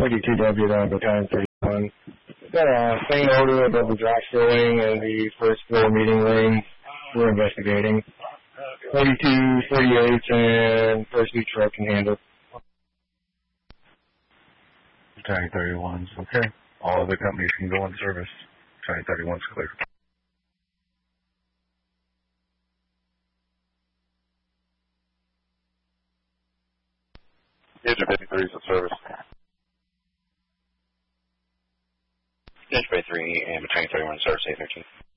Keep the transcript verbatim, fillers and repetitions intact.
thirty-two W down battalion thirty-one. Got a faint odor above the dry ceiling and the first floor meeting room. We're investigating. thirty-two, thirty-eight, and first new truck can handle. Battalion thirty-one's okay. All other companies can go in service. Battalion thirty-one's clear. Agent fifty-three is in service. Agent fifty-three and Battalion thirty-one in service, A thirteen.